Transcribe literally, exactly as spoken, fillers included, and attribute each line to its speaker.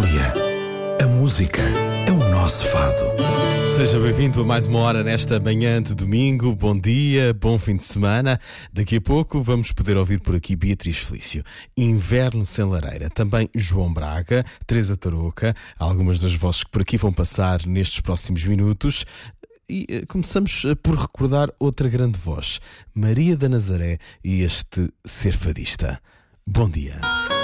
Speaker 1: Amália, a música é o nosso fado.
Speaker 2: Seja bem-vindo a mais uma hora nesta manhã de domingo. Bom dia, bom fim de semana. Daqui a pouco vamos poder ouvir por aqui Beatriz Felício, Inverno Sem Lareira. Também João Braga, Teresa Tarouca, algumas das vozes que por aqui vão passar nestes próximos minutos. E uh, começamos uh, por recordar outra grande voz, Maria da Nazaré, e este Ser Fadista. Bom dia.